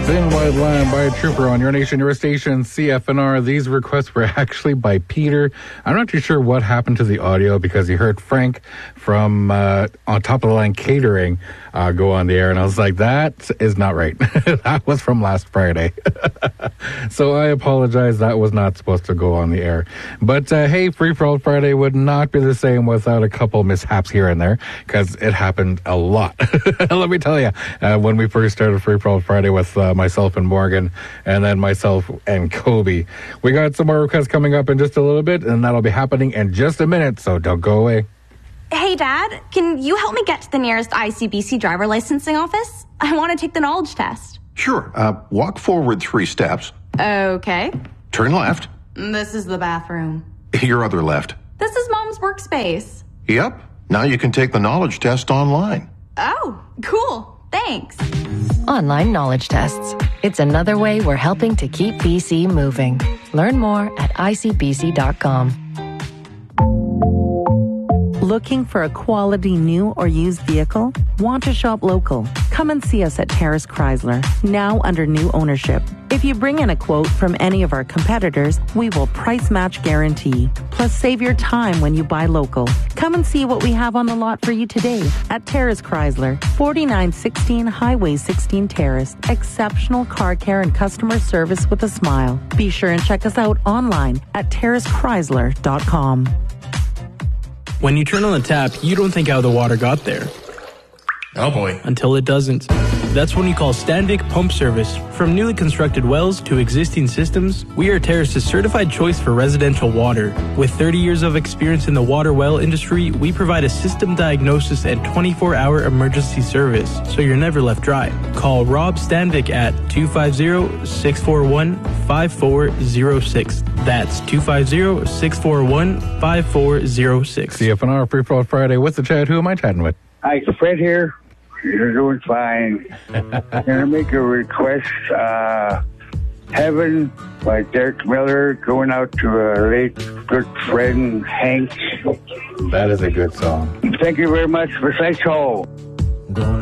Thin White Line by a Trooper on Your Nation, Your Station, CFNR. These requests were actually by Peter. I'm not too sure what happened to the audio because he heard Frank from On Top of the Line Catering go on the air, and I was like, that is not right. That was from last Friday. So I apologize. That was not supposed to go on the air. But hey, Free For All Friday would not be the same without a couple mishaps here and there, because it happened a lot. Let me tell you, when we first started Free For All Friday with myself and Morgan, and then myself and Kobe. We got some more requests coming up in just a little bit, and that'll be happening in just a minute, so don't go away. Hey, Dad, can you help me get to the nearest ICBC driver licensing office? I want to take the knowledge test. Sure. Walk forward 3 steps. Okay. Turn left. This is the bathroom. Your other left. This is Mom's workspace. Yep. Now you can take the knowledge test online. Oh, cool. Thanks. Online knowledge tests. It's another way we're helping to keep BC moving. Learn more at icbc.com. Looking for a quality new or used vehicle? Want to shop local? Come and see us at Terrace Chrysler, now under new ownership. If you bring in a quote from any of our competitors, we will price match guarantee. Plus, save your time when you buy local. Come and see what we have on the lot for you today at Terrace Chrysler, 4916 Highway 16 Terrace. Exceptional car care and customer service with a smile. Be sure and check us out online at terracechrysler.com. When you turn on the tap, you don't think how the water got there. Oh boy. Until it doesn't. That's when you call Standvik Pump Service. From newly constructed wells to existing systems, we are Terrace's certified choice for residential water. With 30 years of experience in the water well industry, we provide a system diagnosis and 24-hour emergency service, so you're never left dry. Call Rob Standvik at 250-641-5406. That's 250-641-5406. CFNR Free For All Friday. What's the chat? Who am I chatting with? Hi, Fred here. You're doing fine. Can I make a request? Heaven by Derek Miller, going out to a late good friend, Hank. That is a good song. Thank you very much for saying so.